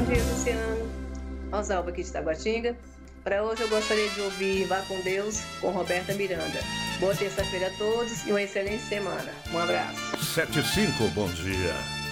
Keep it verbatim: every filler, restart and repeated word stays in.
dia, Luciano. Rosalba aqui de Taguatinga. Para hoje eu gostaria de ouvir Vá com Deus, com Roberta Miranda. Boa terça-feira a todos e uma excelente semana. Um abraço. sete e cinco, bom dia.